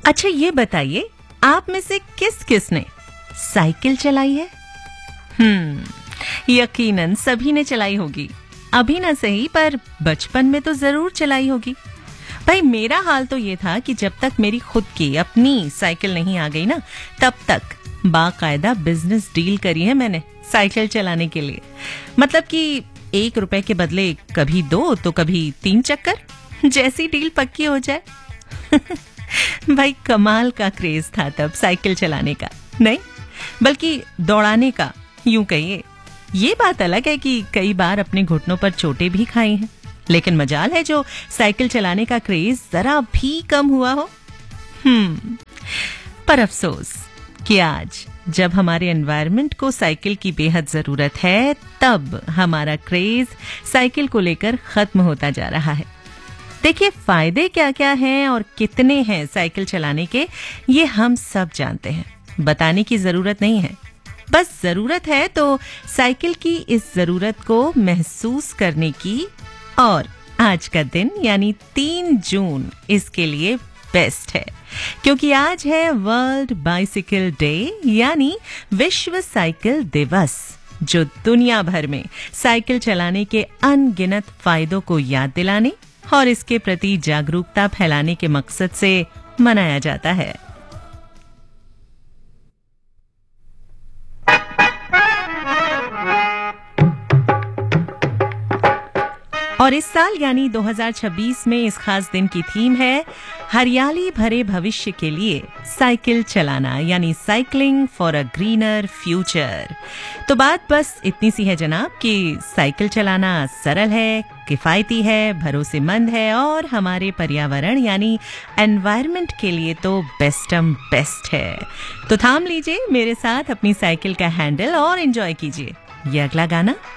अच्छा ये बताइए, आप में से किस किस ने साइकिल चलाई है? यकीनन सभी ने चलाई होगी। अभी ना सही पर बचपन में तो जरूर चलाई होगी। भाई मेरा हाल तो ये था कि जब तक मेरी खुद की अपनी साइकिल नहीं आ गई ना, तब तक बाकायदा बिजनेस डील करी है मैंने साइकिल चलाने के लिए। मतलब कि 1 रुपए के बदले कभी 2 तो कभी 3 चक्कर, जैसी डील पक्की हो जाए। भाई कमाल का क्रेज था तब साइकिल चलाने का, नहीं बल्कि दौड़ाने का, यूं कहिए। ये बात अलग है कि कई बार अपने घुटनों पर चोटें भी खाई हैं, लेकिन मजाल है जो साइकिल चलाने का क्रेज जरा भी कम हुआ हो। पर अफसोस कि आज जब हमारे एनवायरनमेंट को साइकिल की बेहद जरूरत है, तब हमारा क्रेज साइकिल को लेकर खत्म होता जा रहा है। देखिए फायदे क्या क्या हैं और कितने हैं साइकिल चलाने के, ये हम सब जानते हैं, बताने की जरूरत नहीं है। बस जरूरत है तो साइकिल की इस जरूरत को महसूस करने की, और आज का दिन यानी 3 जून इसके लिए बेस्ट है, क्योंकि आज है वर्ल्ड बाइसिकल डे यानी विश्व साइकिल दिवस, जो दुनिया भर में साइकिल चलाने के अनगिनत फायदों को याद दिलाने और इसके प्रति जागरूकता फैलाने के मकसद से मनाया जाता है। और इस साल यानी 2026 में इस खास दिन की थीम है हरियाली भरे भविष्य के लिए साइकिल चलाना, यानी cycling for a greener future. तो बात बस इतनी सी है जनाब कि साइकिल चलाना सरल है, किफायती है, भरोसेमंद है और हमारे पर्यावरण यानी एनवायरनमेंट के लिए तो बेस्ट है। तो थाम लीजिए मेरे साथ अपनी साइकिल का हैंडल और एंजॉय कीजिए ये अगला गाना।